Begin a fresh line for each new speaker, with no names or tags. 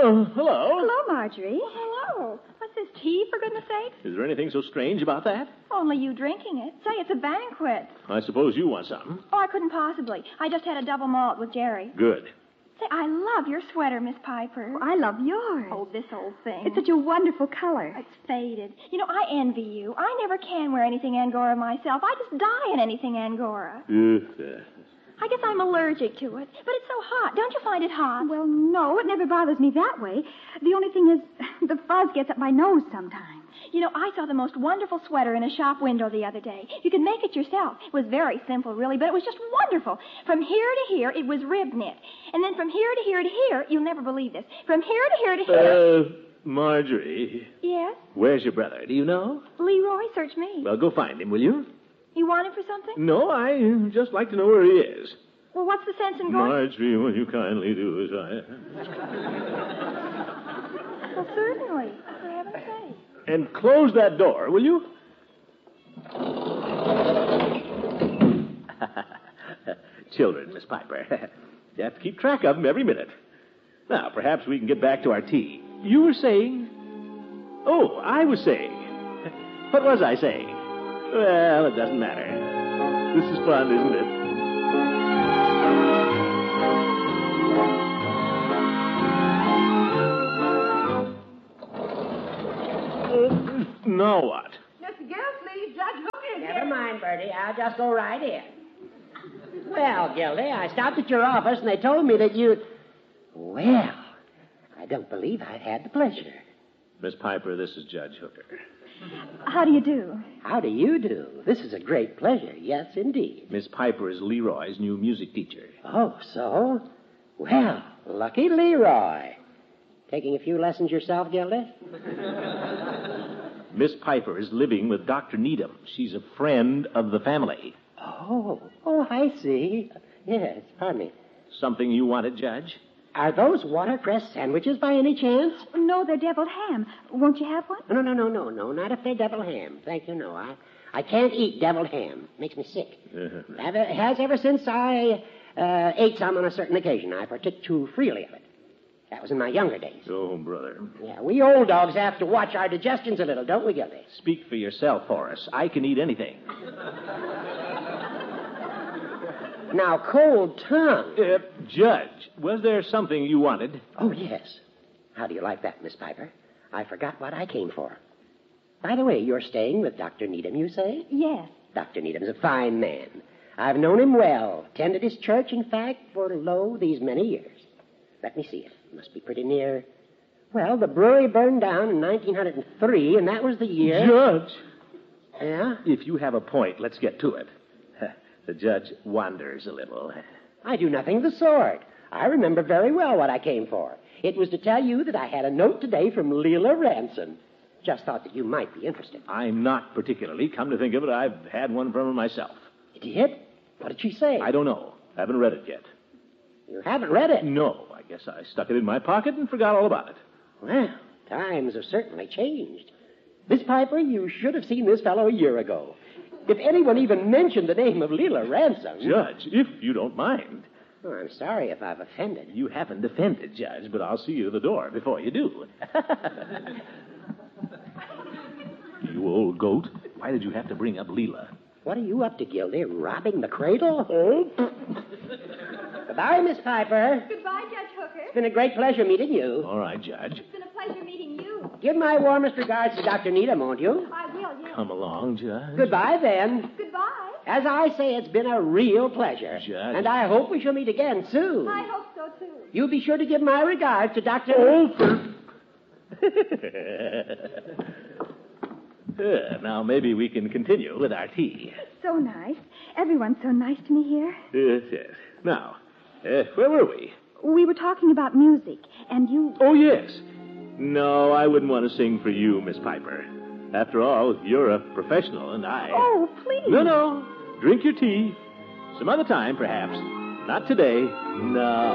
Oh, hello.
Hello, Marjorie.
Well, hello. What's this, tea, for goodness sake?
Is there anything so strange about that?
Only you drinking it. Say, it's a banquet.
I suppose you want something.
Oh, I couldn't possibly. I just had a double malt with Jerry.
Good.
Say, I love your sweater, Miss Piper.
Oh, I love yours.
Oh, this old thing.
It's such a wonderful color.
It's faded. You know, I envy you. I never can wear anything Angora myself. I just die in anything Angora. I guess I'm allergic to it. But it's so hot. Don't you find it hot?
Well, no, it never bothers me that way. The only thing is the fuzz gets up my nose sometimes.
You know, I saw the most wonderful sweater in a shop window the other day. You could make it yourself. It was very simple, really, but it was just wonderful. From here to here, it was rib knit. And then from here to here to here, you'll never believe this. From here to here to here...
Marjorie.
Yes?
Where's your brother? Do you know?
Leroy, search me.
Well, go find him, will you?
You want him for something?
No, I just like to know where he is.
Well, what's the sense in going...
Marjorie, will you kindly do as I...
Well, certainly. For heaven's sake.
And close that door, will you? Children, Miss Piper. You have to keep track of them every minute. Now, perhaps we can get back to our tea. You were saying... Oh, I was saying... What was I saying? Well, it doesn't matter. This is fun, isn't it? Now what?
Mr. Gildersleeve, Judge Hooker is here.
Never mind, Bertie. I'll just go right in. Well, Gildy, I stopped at your office and they told me that you'd... Well, I don't believe I've had the pleasure.
Miss Piper, this is Judge Hooker.
How do you do?
How do you do? This is a great pleasure. Yes, indeed.
Miss Piper is Leroy's new music teacher.
Oh, so? Well, lucky Leroy. Taking a few lessons yourself, Gildy?
Miss Piper is living with Dr. Needham. She's a friend of the family.
Oh, I see. Yes, pardon me.
Something you wanted, Judge?
Are those watercress sandwiches by any chance?
No, they're deviled ham. Won't you have one?
No, not if they're deviled ham. Thank you, no. I can't eat deviled ham. It makes me sick. It has ever since I ate some on a certain occasion. I partook too freely of it. That was in my younger days.
Oh, brother.
Yeah, we old dogs have to watch our digestions a little, don't we, Gildy?
Speak for yourself, Horace. I can eat anything.
Now, cold tongue.
Judge, was there something you wanted?
Oh, yes. How do you like that, Miss Piper? I forgot what I came for. By the way, you're staying with Dr. Needham, you say?
Yes.
Dr. Needham's a fine man. I've known him well. Attended his church, in fact, for, these many years. Let me see it. Must be pretty near. Well, the brewery burned down in 1903, and that was the year...
Judge!
Yeah?
If you have a point, let's get to it. The judge wanders a little.
I do nothing of the sort. I remember very well what I came for. It was to tell you that I had a note today from Leela Ransom. Just thought that you might be interested.
I'm not particularly. Come to think of it, I've had one from her myself.
You did? What did she say?
I don't know. Haven't read it yet.
You haven't read it?
No. I guess I stuck it in my pocket and forgot all about it.
Well, times have certainly changed. Miss Piper, you should have seen this fellow a year ago. If anyone even mentioned the name of Leela Ransom...
Judge, if you don't mind.
Oh, I'm sorry if I've offended.
You haven't offended, Judge, but I'll see you at the door before you do. You old goat. Why did you have to bring up Leela?
What are you up to, Gildy? Robbing the cradle? Goodbye, Miss Piper.
Goodbye, Judge Hooker.
It's been a great pleasure meeting you.
All right, Judge.
It's been a pleasure meeting you.
Give my warmest regards to Dr. Needham, won't you?
I will, yes.
Come along, Judge.
Goodbye, then.
Goodbye.
As I say, it's been a real pleasure.
Judge.
And I hope we shall meet again soon.
I hope so, too.
You be sure to give my regards to Dr.
Now, maybe we can continue with our tea.
So nice. Everyone's so nice to me here.
Yes. Now, where were we?
We were talking about music, and you...
Oh, yes. No, I wouldn't want to sing for you, Miss Piper. After all, you're a professional, and I...
Oh, please.
No. Drink your tea. Some other time, perhaps. Not today. No.